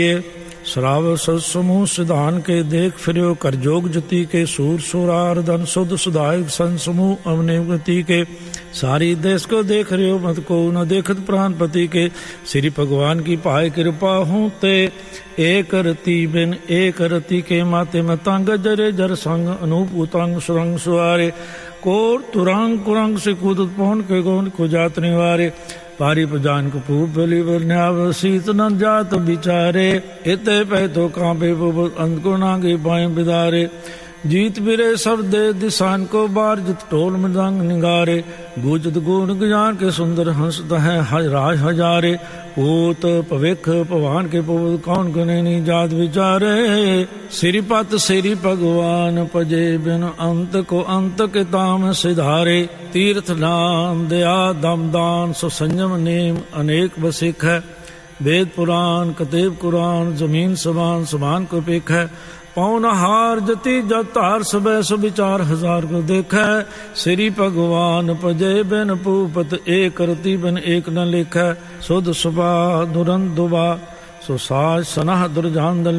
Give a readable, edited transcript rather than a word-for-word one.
श्राव समूह सिधान के देख फिर्यो कर जोग जति के सूर सुरार धन शुद्ध सुधायक सन समूह अवनेवती के सारी देश को देख रहे हो मत को न देखत प्राणपति के श्री भगवान की पाए कृपा हूँ ते एक रति बिन एक रति के माते में तंग जरे जर संग अनूप उतंग सुरंग सुआरे कोर तुरंग कुरंग से कूदत पहुन के गौन को जात निवारे पारी पजान को पूप बलि वर्ण्याव शीत न जात बिचारे इते पै तो कांपे अंत को नागे बाएं बिदारे जीत बिरे सब दे दिसान को बार जित टोल मृदंग निगारे गुजत गुण ज्ञान के सुंदर हंस है राज हजारे पूत पविख पवान के पुत कौन गुने जात विचारे श्रीपत श्री भगवान पजे बिन अंत को अंत के ताम सिधारे तीर्थ नाम दया दम दान सो संयम नेम अनेक बसिख है वेद पुराण कतेब कुरान जमीन समान समान को पेख है पौन हार जति जत हार सबे सुविचार हजार को देखै श्री भगवान पजे बिन पूपत एक रति बिन एक न लिखै सुध सुबा दुरंत दुबा सो साज सनह दुर्जान